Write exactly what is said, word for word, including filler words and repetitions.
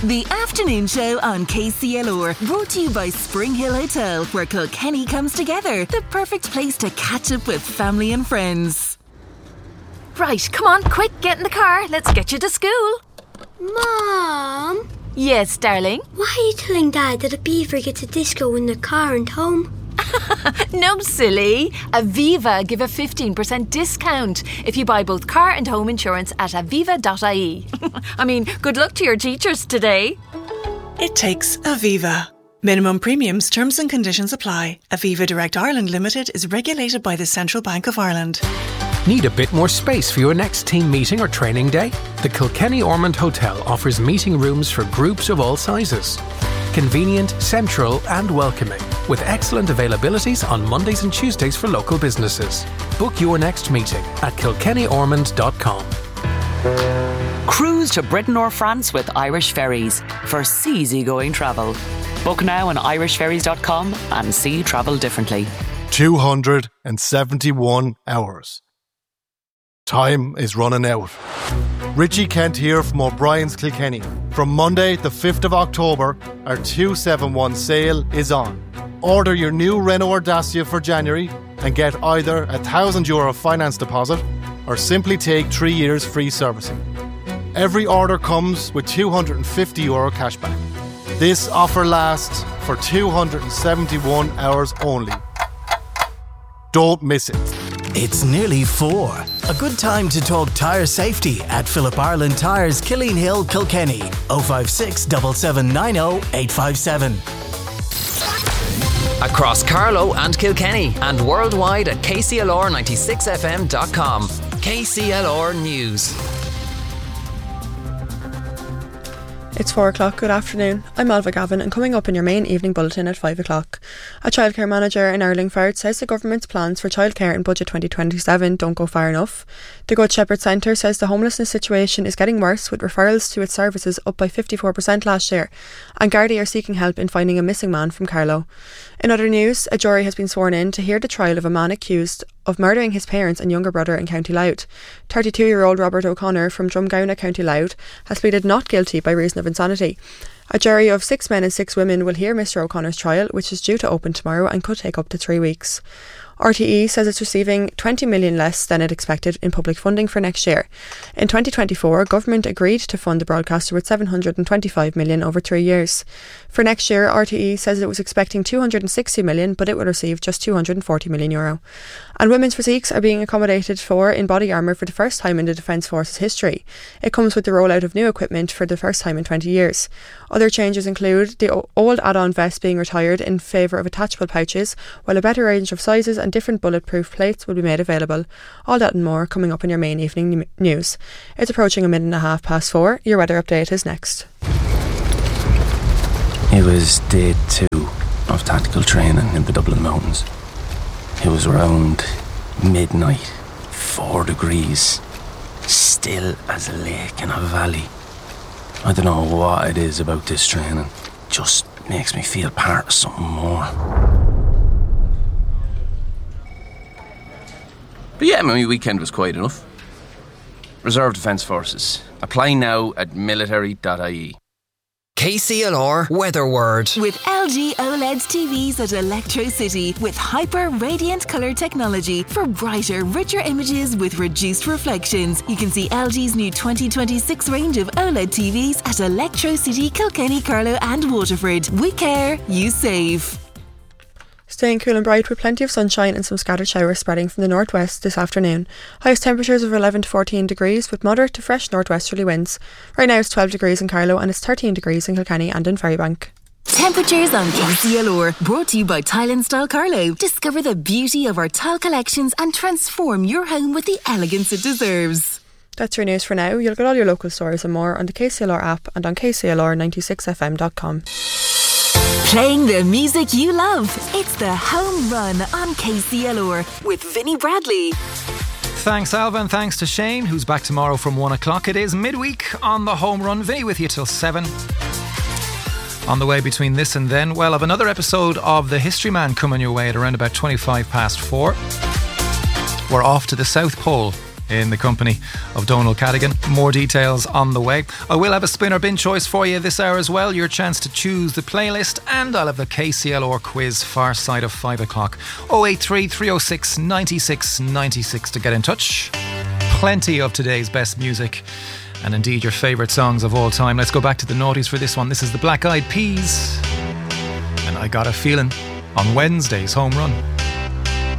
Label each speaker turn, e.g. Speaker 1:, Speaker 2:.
Speaker 1: The afternoon show on K C L R, brought to you by Spring Hill Hotel, where Kilkenny comes together. The perfect place to catch up with family and friends.
Speaker 2: Right, come on, quick, get in the car. Let's get you to school.
Speaker 3: Mom?
Speaker 2: Yes, darling?
Speaker 3: Why are you telling Dad that a beaver gets a disco in the car and home?
Speaker 2: No, silly. Aviva give a fifteen percent discount if you buy both car and home insurance at aviva dot I E. I mean, good luck to your teachers today.
Speaker 4: It takes Aviva. Minimum premiums, terms and conditions apply. Aviva Direct Ireland Limited is regulated by the Central Bank of Ireland.
Speaker 5: Need a bit more space for your next team meeting or training day? The Kilkenny Ormond Hotel offers meeting rooms for groups of all sizes. Convenient, central and welcoming, with excellent availabilities on Mondays and Tuesdays for local businesses. Book your next meeting at kilkenny ormond dot com.
Speaker 6: Cruise to Britain or France with Irish Ferries for seasygoing travel. Book now on irish ferries dot com and see travel differently.
Speaker 7: two hundred seventy-one hours. Time is running out. Richie Kent here from O'Brien's Kilkenny. From Monday, the fifth of October, our two seventy-one sale is on. Order your new Renault Dacia for January and get either a one thousand euro finance deposit or simply take three years free servicing. Every order comes with two hundred fifty euro cashback. This offer lasts for two hundred seventy-one hours only. Don't miss it.
Speaker 8: It's nearly four. A good time to talk tyre safety at Philip Ireland Tyres, Killeen Hill, Kilkenny. oh five six, seven seven nine oh, eight five seven.
Speaker 9: Across Carlow and Kilkenny and worldwide at k c l r ninety-six f m dot com. K C L R News.
Speaker 10: It's four o'clock. Good afternoon. I'm Alva Gavin, and coming up in your main evening bulletin at five o'clock. A childcare manager in Erlingford says the government's plans for childcare in Budget twenty twenty-seven don't go far enough. The Good Shepherd Centre says the homelessness situation is getting worse, with referrals to its services up by fifty-four percent last year, and Gardaí are seeking help in finding a missing man from Carlow. In other news, a jury has been sworn in to hear the trial of a man accused of murdering his parents and younger brother in County Louth. thirty-two-year-old Robert O'Connor from Drumgowna, County Louth, has pleaded not guilty by reason of insanity. A jury of six men and six women will hear Mister O'Connor's trial, which is due to open tomorrow and could take up to three weeks. R T E says it's receiving twenty million less than it expected in public funding for next year. In twenty twenty-four, government agreed to fund the broadcaster with seven hundred twenty-five million over three years. For next year, R T E says it was expecting two hundred sixty million, but it will receive just two hundred forty million euro. And women's physiques are being accommodated for in body armour for the first time in the Defence Force's history. It comes with the rollout of new equipment for the first time in twenty years. Other changes include the old add-on vest being retired in favour of attachable pouches, while a better range of sizes and different bulletproof plates will be made available. All that and more coming up in your main evening n- news. It's approaching a minute and a half past four. Your weather update is next.
Speaker 11: It was day two of tactical training in the Dublin Mountains. It was around midnight, four degrees, still as a lake in a valley. I don't know what it is about this training, just makes me feel part of something more. But yeah, my weekend was quiet enough. Reserve Defence Forces. Apply now at military dot I E.
Speaker 9: K C L R Weather Word.
Speaker 1: With L G OLED T Vs at Electro City with hyper radiant colour technology for brighter, richer images with reduced reflections. You can see L G's new twenty twenty-six range of OLED T Vs at Electro City, Kilkenny, Carlow and Waterford. We care, you save.
Speaker 10: Staying cool and bright with plenty of sunshine and some scattered showers spreading from the northwest this afternoon. Highest temperatures of eleven to fourteen degrees with moderate to fresh northwesterly winds. Right now it's twelve degrees in Carlow and it's thirteen degrees in Kilkenny and in Ferrybank.
Speaker 1: Temperatures on K C L R, brought to you by Tile and Style Carlow. Discover the beauty of our tile collections and transform your home with the elegance it deserves.
Speaker 10: That's your news for now. You'll get all your local stories and more on the K C L R app and on k c l r ninety-six f m dot com.
Speaker 1: Playing the music you love. It's the Home Run on K C L R with Vinnie Bradley.
Speaker 12: Thanks, Alva, and thanks to Shane, who's back tomorrow from one o'clock. It is midweek on the Home Run. Vinnie with you till seven. On the way between this and then, well, I've another episode of The History Man coming your way at around about twenty-five past four. We're off to the South Pole in the company of Donal Cadigan. More details on the way. I will have a spin or bin choice for you this hour as well. Your chance to choose the playlist, and I'll have the K C L R quiz far side of five o'clock. oh eight three, three oh six, nine six nine six to get in touch. Plenty of today's best music, and indeed your favourite songs of all time. Let's go back to the noughties for this one. This is the Black Eyed Peas, and I Got a Feeling on Wednesday's Home Run.